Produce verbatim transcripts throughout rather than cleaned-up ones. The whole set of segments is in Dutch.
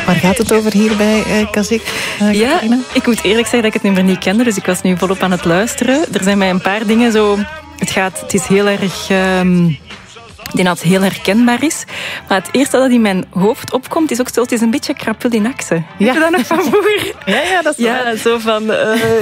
Waar gaat het over hier bij uh, Kazik? Uh, ja, ik moet eerlijk zeggen dat ik het nummer niet kende, dus ik was nu volop aan het luisteren. Er zijn mij een paar dingen zo... Het, gaat, het is heel erg... Um... Ik denk dat het heel herkenbaar is. Maar het eerste dat in mijn hoofd opkomt is ook zo, het is een beetje krapul in akse. Ja. Heb je dat nog van vroeger? Ja, ja, dat is Ja, zo van... Uh,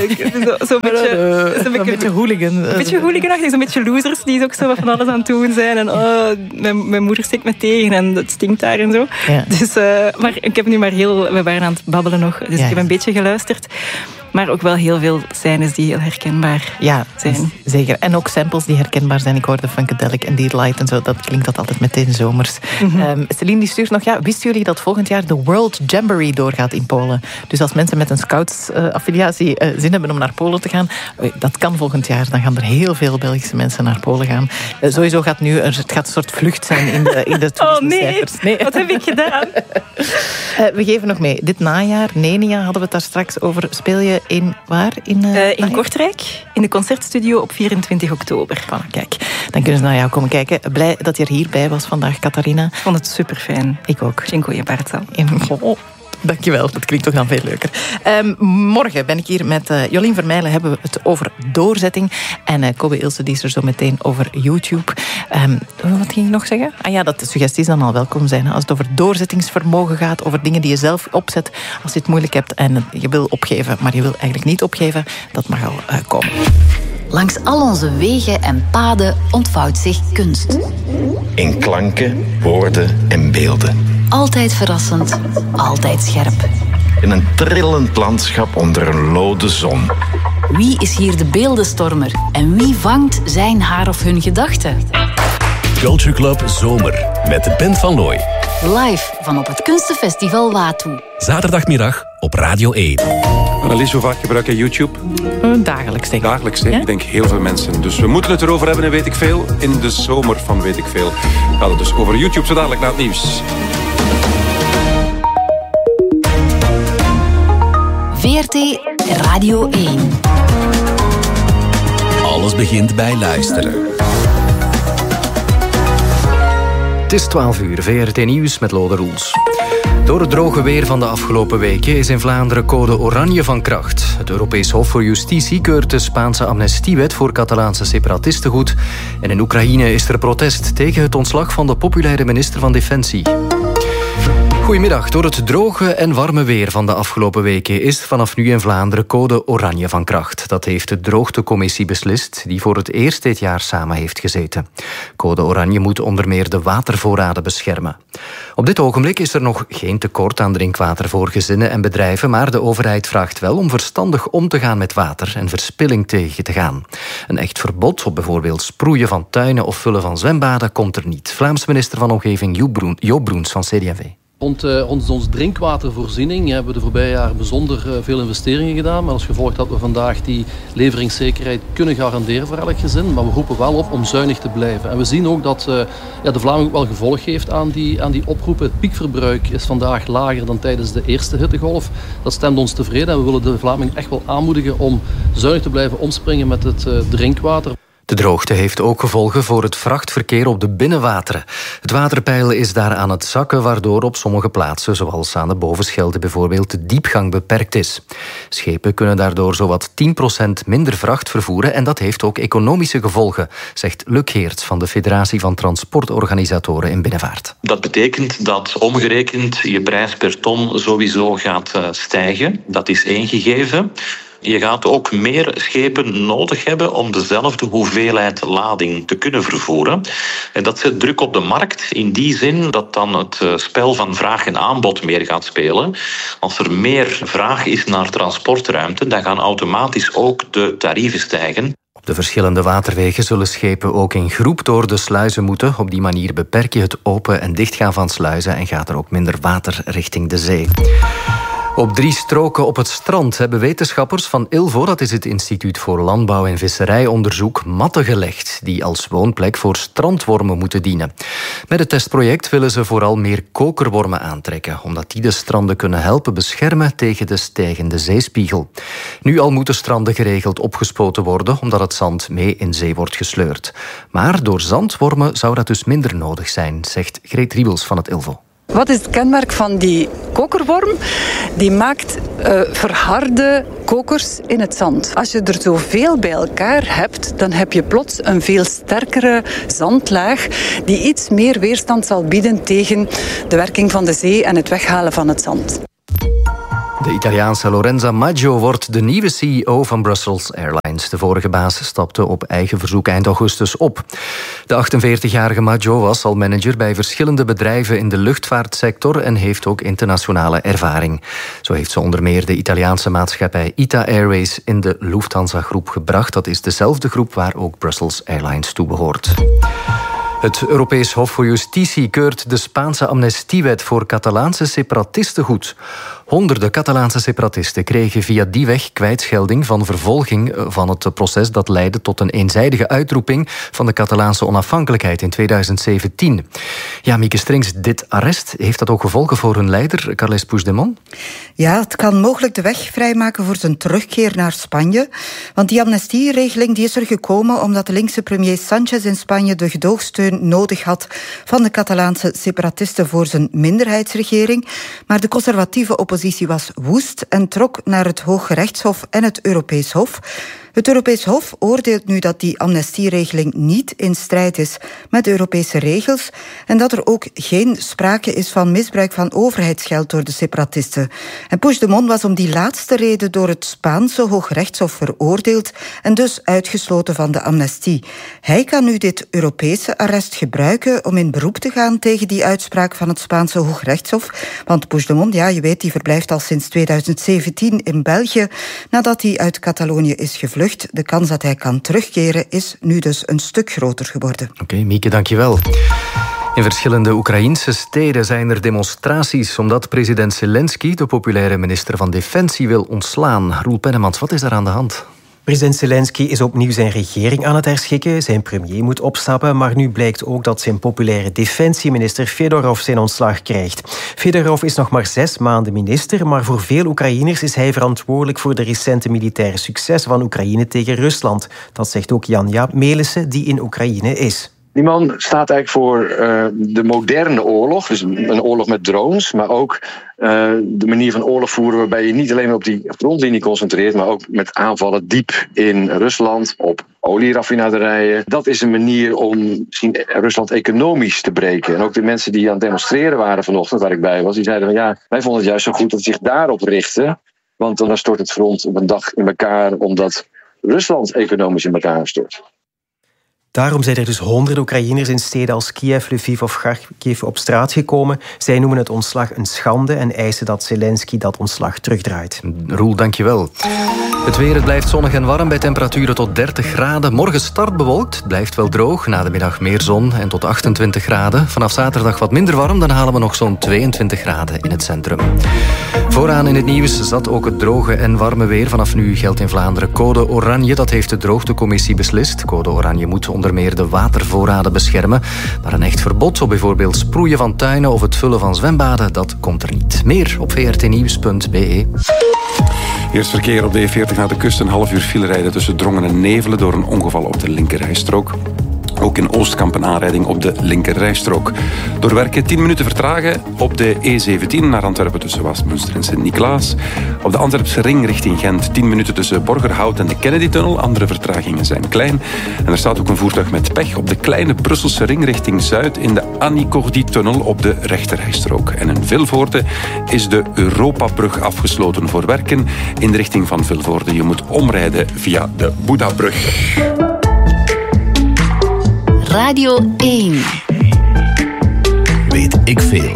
zo, zo een beetje... Uh, zo een beetje hooligan. Een beetje hooliganachtig, zo'n beetje losers die ook zo van alles aan het doen zijn. En oh, mijn, mijn moeder steekt me tegen en het stinkt daar en zo. Ja. Dus, uh, maar ik heb nu maar heel... We waren aan het babbelen nog, dus ja. ik heb een beetje geluisterd. Maar ook wel heel veel scènes die heel herkenbaar ja, zijn. Zeker. En ook samples die herkenbaar zijn. Ik hoorde Funkadelic en Deedlight en zo. Dat klinkt dat altijd meteen zomers. Mm-hmm. Um, Celine die stuurt nog... Ja, wisten jullie dat volgend jaar de World Jamboree doorgaat in Polen? Dus als mensen met een Scouts-affiliatie uh, uh, zin hebben om naar Polen te gaan... Uh, dat kan volgend jaar. Dan gaan er heel veel Belgische mensen naar Polen gaan. Uh, sowieso gaat nu... Er, het gaat een soort vlucht zijn in de, in de Oh nee, nee, wat heb ik gedaan? uh, we geven nog mee. Dit najaar, Nenia, hadden we het daar straks over. Speel je in waar? In, uh, uh, in Kortrijk, in de Concertstudio op vierentwintig oktober. Voilà, kijk, dan kunnen ze naar jou komen kijken. Blij dat je er hierbij was vandaag, Catharina. Ik vond het super fijn. Ik ook. Dziękuję bardzo. Oh, dankjewel, dat klinkt toch dan veel leuker. Um, morgen ben ik hier met uh, Jolien Vermeijlen, hebben we het over doorzetting. En uh, Kobe Ilse die is er zo meteen over YouTube. Um, wat ging ik nog zeggen? Ah ja, dat de suggesties dan al welkom zijn. Als het over doorzettingsvermogen gaat, over dingen die je zelf opzet. Als je het moeilijk hebt en je wil opgeven, maar je wil eigenlijk niet opgeven, dat mag al uh, komen. Langs al onze wegen en paden ontvouwt zich kunst. In klanken, woorden en beelden. Altijd verrassend, altijd scherp. In een trillend landschap onder een lode zon. Wie is hier de beeldenstormer en wie vangt zijn haar of hun gedachten? Culture Club Zomer met de band van Looy. Live van op het Kunstenfestival Watu. Zaterdagmiddag op Radio één. Annelies, hoe vaak gebruik je YouTube? Uh, dagelijks, denk ik. Dagelijks, hè? Ja? Ik denk heel veel mensen. Dus we moeten het erover hebben en weet ik veel. In de zomer van weet ik veel. Gaat het dus over YouTube zo dadelijk na het nieuws. V R T Radio één. Alles begint bij luisteren. Het is twaalf uur, V R T Nieuws met Lode Roels. Door het droge weer van de afgelopen weken is in Vlaanderen code oranje van kracht. Het Europees Hof voor Justitie keurt de Spaanse amnestiewet voor Catalaanse separatisten goed. En in Oekraïne is er protest tegen het ontslag van de populaire minister van Defensie. Goedemiddag. Door het droge en warme weer van de afgelopen weken is vanaf nu in Vlaanderen code oranje van kracht. Dat heeft de droogtecommissie beslist, die voor het eerst dit jaar samen heeft gezeten. Code oranje moet onder meer de watervoorraden beschermen. Op dit ogenblik is er nog geen tekort aan drinkwater voor gezinnen en bedrijven, maar de overheid vraagt wel om verstandig om te gaan met water en verspilling tegen te gaan. Een echt verbod op bijvoorbeeld sproeien van tuinen of vullen van zwembaden komt er niet. Vlaams minister van Omgeving Joop Broens van C D en V. Rond, uh, rond onze drinkwatervoorziening hebben we de voorbije jaren bijzonder uh, veel investeringen gedaan. Maar als gevolg dat we vandaag die leveringszekerheid kunnen garanderen voor elk gezin. Maar we roepen wel op om zuinig te blijven. En we zien ook dat uh, ja, de Vlaming ook wel gevolg heeft aan die, aan die oproepen. Het piekverbruik is vandaag lager dan tijdens de eerste hittegolf. Dat stemt ons tevreden en we willen de Vlaming echt wel aanmoedigen om zuinig te blijven omspringen met het uh, drinkwater. De droogte heeft ook gevolgen voor het vrachtverkeer op de binnenwateren. Het waterpeil is daar aan het zakken, waardoor op sommige plaatsen, zoals aan de Bovenschelde bijvoorbeeld, de diepgang beperkt is. Schepen kunnen daardoor zowat tien procent minder vracht vervoeren en dat heeft ook economische gevolgen, zegt Luc Geerts van de Federatie van Transportorganisatoren in Binnenvaart. Dat betekent dat omgerekend je prijs per ton sowieso gaat stijgen. Dat is één gegeven. Je gaat ook meer schepen nodig hebben om dezelfde hoeveelheid lading te kunnen vervoeren. En dat zet druk op de markt in die zin dat dan het spel van vraag en aanbod meer gaat spelen. Als er meer vraag is naar transportruimte, dan gaan automatisch ook de tarieven stijgen. Op de verschillende waterwegen zullen schepen ook in groep door de sluizen moeten. Op die manier beperk je het open en dichtgaan van sluizen en gaat er ook minder water richting de zee. Op drie stroken op het strand hebben wetenschappers van I L V O, dat is het Instituut voor Landbouw en Visserijonderzoek, matten gelegd die als woonplek voor strandwormen moeten dienen. Met het testproject willen ze vooral meer kokerwormen aantrekken, omdat die de stranden kunnen helpen beschermen tegen de stijgende zeespiegel. Nu al moeten stranden geregeld opgespoten worden, omdat het zand mee in zee wordt gesleurd. Maar door zandwormen zou dat dus minder nodig zijn, zegt Greet Riebels van het I L V O. Wat is het kenmerk van die kokerworm? Die maakt uh, verharde kokers in het zand. Als je er zoveel bij elkaar hebt, dan heb je plots een veel sterkere zandlaag die iets meer weerstand zal bieden tegen de werking van de zee en het weghalen van het zand. De Italiaanse Lorenza Maggio wordt de nieuwe C E O van Brussels Airlines. De vorige baas stapte op eigen verzoek eind augustus op. De achtenveertigjarige Maggio was al manager bij verschillende bedrijven in de luchtvaartsector en heeft ook internationale ervaring. Zo heeft ze onder meer de Italiaanse maatschappij ITA Airways in de Lufthansa-groep gebracht. Dat is dezelfde groep waar ook Brussels Airlines toe behoort. Het Europees Hof voor Justitie keurt de Spaanse amnestiewet voor Catalaanse separatisten goed. Honderden Catalaanse separatisten kregen via die weg kwijtschelding van vervolging van het proces dat leidde tot een eenzijdige uitroeping van de Catalaanse onafhankelijkheid in tweeduizend zeventien. Ja, Mieke Strings, dit arrest, heeft dat ook gevolgen voor hun leider, Carles Puigdemont? Ja, het kan mogelijk de weg vrijmaken voor zijn terugkeer naar Spanje. Want die amnestieregeling die is er gekomen omdat de linkse premier Sánchez in Spanje de gedoogsteun nodig had van de Catalaanse separatisten voor zijn minderheidsregering. Maar de conservatieve oppositie was woest en trok naar het Hooggerechtshof en het Europees Hof. Het Europees Hof oordeelt nu dat die amnestieregeling niet in strijd is met de Europese regels en dat er ook geen sprake is van misbruik van overheidsgeld door de separatisten. En Puigdemont was om die laatste reden door het Spaanse Hooggerechtshof veroordeeld en dus uitgesloten van de amnestie. Hij kan nu dit Europese arrest gebruiken om in beroep te gaan tegen die uitspraak van het Spaanse Hooggerechtshof. Want Puigdemont, ja, je weet, die verblijft al sinds tweeduizend zeventien in België nadat hij uit Catalonië is gevlucht. De kans dat hij kan terugkeren is nu dus een stuk groter geworden. Oké, okay, Mieke, dankjewel. In verschillende Oekraïnse steden zijn er demonstraties omdat president Zelensky de populaire minister van Defensie wil ontslaan. Roel Pennemans, wat is daar aan de hand? President Zelensky is opnieuw zijn regering aan het herschikken. Zijn premier moet opstappen, maar nu blijkt ook dat zijn populaire defensieminister Fedorov zijn ontslag krijgt. Fedorov is nog maar zes maanden minister, maar voor veel Oekraïners is hij verantwoordelijk voor de recente militaire successen van Oekraïne tegen Rusland. Dat zegt ook Jan-Jaap Melissen, die in Oekraïne is. Die man staat eigenlijk voor uh, de moderne oorlog, dus een oorlog met drones, maar ook uh, de manier van oorlog voeren waarbij je niet alleen op die frontlinie concentreert, maar ook met aanvallen diep in Rusland, op olieraffinaderijen. Dat is een manier om misschien Rusland economisch te breken. En ook de mensen die aan het demonstreren waren vanochtend, waar ik bij was, die zeiden van ja, wij vonden het juist zo goed dat ze zich daarop richten, want dan stort het front op een dag in elkaar, omdat Rusland economisch in elkaar stort. Daarom zijn er dus honderden Oekraïners in steden als Kiev, Lviv of Kharkiv op straat gekomen. Zij noemen het ontslag een schande en eisen dat Zelensky dat ontslag terugdraait. Roel, dankjewel. Het weer, het blijft zonnig en warm bij temperaturen tot dertig graden. Morgen start bewolkt, het blijft wel droog. Na de middag meer zon en tot achtentwintig graden. Vanaf zaterdag wat minder warm, dan halen we nog zo'n tweeëntwintig graden in het centrum. Vooraan in het nieuws zat ook het droge en warme weer. Vanaf nu geldt in Vlaanderen code oranje. Dat heeft de droogtecommissie beslist. Code oranje moet onder meer de watervoorraden beschermen. Maar een echt verbod op bijvoorbeeld sproeien van tuinen of het vullen van zwembaden, dat komt er niet. Meer op v r t nieuws punt b e. Eerst verkeer op de E veertig naar de kust. Een half uur file rijden tussen Drongen en Nevelen door een ongeval op de linkerrijstrook. Ook in Oostkamp een aanrijding op de linkerrijstrook. Door werken tien minuten vertragen op de E zeventien naar Antwerpen tussen Westminster en Sint-Niklaas. Op de Antwerpse ring richting Gent tien minuten tussen Borgerhout en de Kennedy-tunnel. Andere vertragingen zijn klein. En er staat ook een voertuig met pech op de kleine Brusselse ring richting Zuid in de Annie-Cordy-tunnel op de rechterrijstrook. En in Vilvoorde is de Europabrug afgesloten voor werken in de richting van Vilvoorde. Je moet omrijden via de Boeddhabrug. Radio één. Weet ik veel.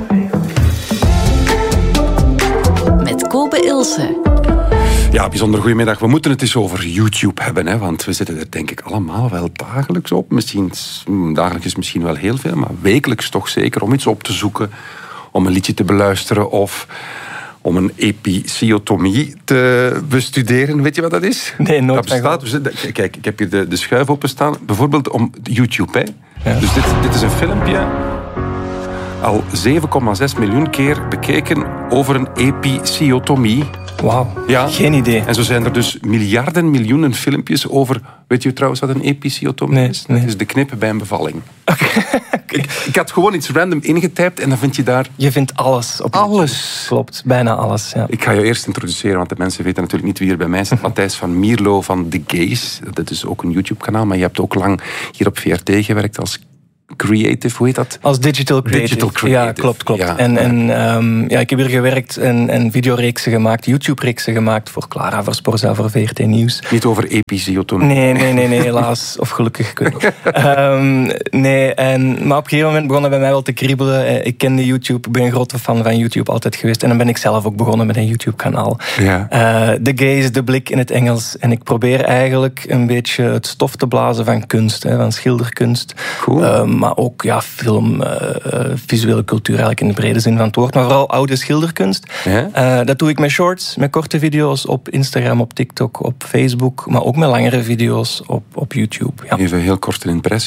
Met Kobe Ilse. Ja, bijzonder goedemiddag. We moeten het eens over YouTube hebben, hè, want we zitten er denk ik allemaal wel dagelijks op. Misschien, dagelijks is misschien wel heel veel, maar wekelijks toch zeker om iets op te zoeken, om een liedje te beluisteren of om een episiotomie te bestuderen. Weet je wat dat is? Nee, nooit. Dat bestaat. Dus, kijk, ik heb hier de, de schuif openstaan. Bijvoorbeeld om YouTube. Hè. Ja. Dus dit, dit is een filmpje al zeven komma zes miljoen keer bekeken over een episiotomie. Wauw, ja. Geen idee. En zo zijn er dus miljarden, miljoenen filmpjes over... Weet je trouwens wat een episiotomie nee, is? Nee. Dat is de knip bij een bevalling. Okay. ik, ik had gewoon iets random ingetypt en dan vind je daar... Je vindt alles op Alles. YouTube. Klopt, bijna alles. Ja. Ik ga je eerst introduceren, want de mensen weten natuurlijk niet wie er bij mij zit. Matthijs van Mierlo van The Gays. Dat is ook een YouTube-kanaal, maar je hebt ook lang hier op V R T gewerkt als... Creative, hoe heet dat? Als digital creative. Digital creative. Ja, klopt, klopt. Ja. En, en um, ja, ik heb hier gewerkt en, en videoreeksen gemaakt, YouTube-reeksen gemaakt voor Clara, voor Sporza, voor V R T Nieuws. Niet over episiotomie. Nee, nee, nee, nee, helaas. Of gelukkig, ik weet niet. Um, nee, en, maar op een gegeven moment begon het bij mij wel te kriebelen. Ik kende YouTube, ik ben een grote fan van YouTube altijd geweest. En dan ben ik zelf ook begonnen met een YouTube-kanaal. Ja. Uh, The Gays, de blik in het Engels. En ik probeer eigenlijk een beetje het stof te blazen van kunst, hè, van schilderkunst. Cool. Uh, maar ook ja, film, uh, visuele cultuur eigenlijk in de brede zin van het woord. Maar vooral oude schilderkunst. Ja? Uh, dat doe ik met shorts, met korte video's op Instagram, op TikTok, op Facebook. Maar ook met langere video's op, op YouTube. Ja. Even heel kort een impressie.